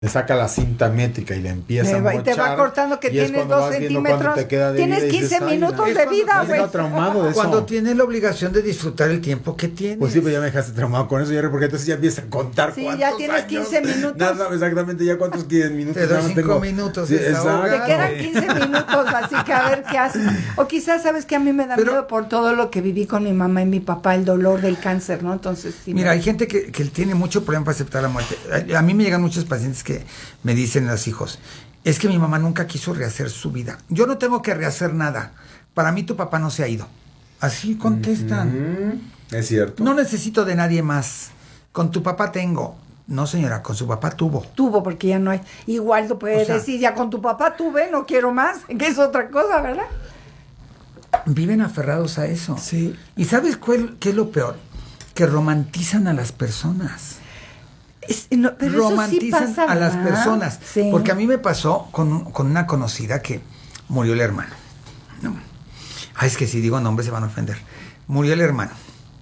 le saca la cinta métrica y le empieza a y mochar, te va cortando que tienes 2 centímetros, tienes 15 minutos de vida, güey. Traumado de eso. Cuando tienes la obligación de disfrutar el tiempo que tienes. Pues sí, pero ya me dejaste traumado con eso, porque entonces ya empieza a contar sí, ya tienes 15 minutos. Nada, exactamente, ya cuántos 10 minutos. Te doy 5 minutos. Sí, exacto. Te quedan 15 minutos, así que a ver qué haces. O quizás, ¿sabes que a mí me da miedo por todo lo que viví con mi mamá y mi papá, el dolor del cáncer, ¿no? Entonces, sí. Mira, hay gente que tiene mucho problema para aceptar la muerte. A mí me llegan muchos pacientes que me dicen los hijos, es que mi mamá nunca quiso rehacer su vida. Yo no tengo que rehacer nada. Para mí tu papá no se ha ido. Así contestan. Es cierto. No necesito de nadie más. Con tu papá tengo. No, señora, con su papá tuvo. Tuvo, porque ya no hay. Igual tú puedes decir, ya con tu papá tuve, no quiero más, que es otra cosa, ¿verdad? Viven aferrados a eso. Sí. ¿Y sabes qué es lo peor? Que romantizan a las personas. Pero romantizan eso sí pasa, a las personas. Sí. Porque a mí me pasó con una conocida que murió el hermano. No. Ay, es que si digo nombres se van a ofender. Murió el hermano.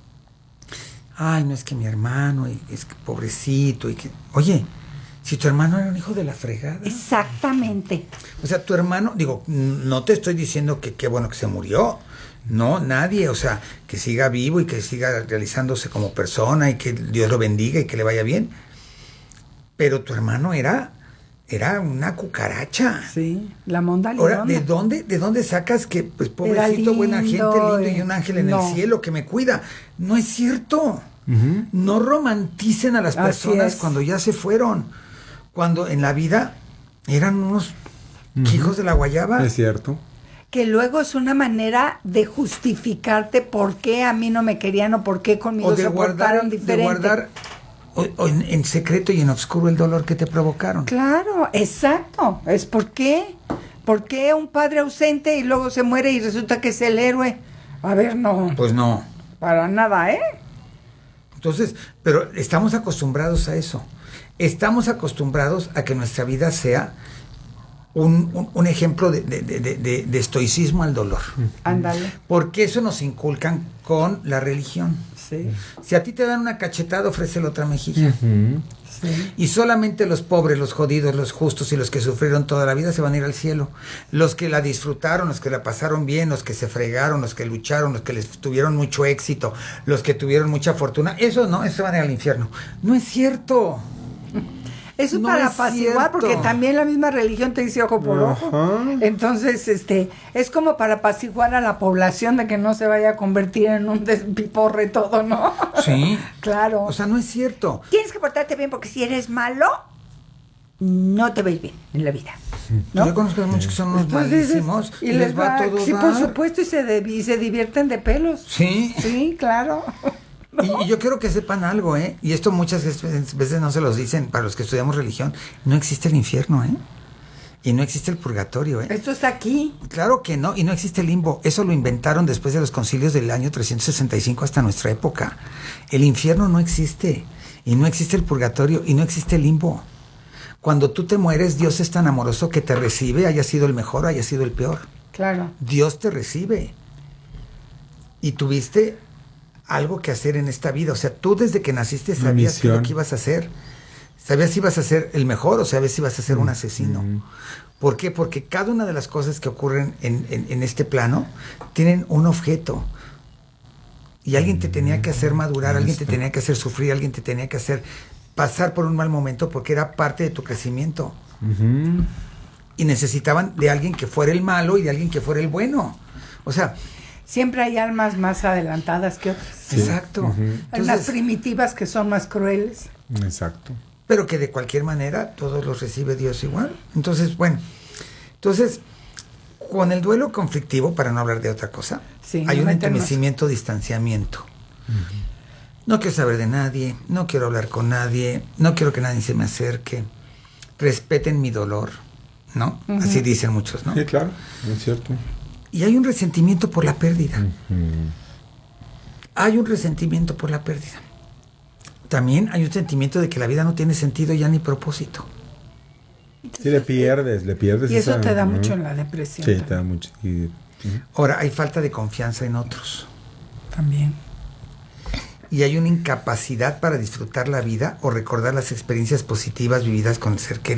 Ay, no es que mi hermano, y es que pobrecito, y que... Oye, si tu hermano era un hijo de la fregada. Exactamente. O sea, tu hermano, digo, no te estoy diciendo que qué bueno que se murió. No, nadie, o sea, que siga vivo y que siga realizándose como persona y que Dios lo bendiga y que le vaya bien. Pero tu hermano era una cucaracha. Sí, la monda. Ahora, ¿de dónde sacas que, pues, pobrecito, buena gente, lindo y un ángel en el cielo que me cuida? No es cierto. No romanticen a las personas cuando ya se fueron. Cuando en la vida eran unos hijos de la guayaba. Es cierto. Que luego es una manera de justificarte por qué a mí no me querían o por qué conmigo se portaron diferente. De guardar en secreto y en oscuro el dolor que te provocaron. Claro, exacto. Es por qué un padre ausente y luego se muere y resulta que es el héroe. A ver, no. Pues no. Para nada, ¿eh? Entonces, pero estamos acostumbrados a eso. Estamos acostumbrados a que nuestra vida sea un ejemplo de estoicismo al dolor. Ándale. Porque eso nos inculcan con la religión. Sí. Si a ti te dan una cachetada, ofrécele otra mejilla. Sí. Y solamente los pobres, los jodidos, los justos y los que sufrieron toda la vida se van a ir al cielo. Los que la disfrutaron, los que la pasaron bien, los que se fregaron, los que lucharon, los que les tuvieron mucho éxito, los que tuvieron mucha fortuna, esos no, esos se van a ir al infierno. No es cierto. Eso es para apaciguar, porque también la misma religión te dice ojo por ojo. Entonces, es como para apaciguar a la población de que no se vaya a convertir en un despiporre todo, ¿no? Sí. Claro. O sea, no es cierto. Tienes que portarte bien, porque si eres malo, no te ves bien en la vida, ¿no? Yo conozco a muchos que son unos malísimos y les va todo sí, dar. por supuesto, y se divierten de pelos. Sí. Sí, claro. Y yo quiero que sepan algo, y esto muchas veces no se los dicen para los que estudiamos religión, no existe el infierno, y no existe el purgatorio, Esto está aquí. Claro que no, y no existe el limbo, eso lo inventaron después de los concilios del año 365 hasta nuestra época. El infierno no existe, y no existe el purgatorio, y no existe el limbo. Cuando tú te mueres, Dios es tan amoroso que te recibe, haya sido el mejor, haya sido el peor. Claro. Dios te recibe. Y tuviste algo que hacer en esta vida. O sea, tú desde que naciste sabías qué es lo que ibas a hacer. Sabías si ibas a ser el mejor o sabías si ibas a ser un asesino. ¿Por qué? Porque cada una de las cosas que ocurren en este plano tienen un objeto. Y alguien te tenía que hacer madurar, alguien te tenía que hacer sufrir, alguien te tenía que hacer pasar por un mal momento porque era parte de tu crecimiento. Y necesitaban de alguien que fuera el malo y de alguien que fuera el bueno. O sea, siempre hay almas más adelantadas que otras. Sí. Exacto. Entonces, hay unas primitivas que son más crueles. Exacto. Pero que de cualquier manera todos los recibe Dios igual. Entonces, bueno. Entonces, con el duelo conflictivo, para no hablar de otra cosa, hay un entumecimiento, distanciamiento. No quiero saber de nadie, no quiero hablar con nadie, no quiero que nadie se me acerque. Respeten mi dolor, ¿no? Así dicen muchos, ¿no? Sí, claro, es cierto. Y hay un resentimiento por la pérdida. Hay un resentimiento por la pérdida. También hay un sentimiento de que la vida no tiene sentido ya ni propósito. Sí, le pierdes. Y eso te da mucho en la depresión. Sí, te da mucho. Ahora, hay falta de confianza en otros. También. y hay una incapacidad para disfrutar la vida o recordar las experiencias positivas vividas con el ser querido.